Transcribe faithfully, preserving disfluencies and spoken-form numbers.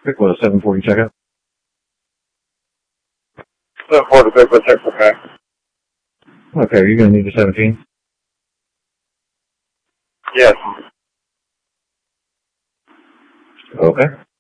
Pick what, a seven forty checkout? seven forty pick with check for pay. Okay, are you going to need a seventeen? Yes. Okay.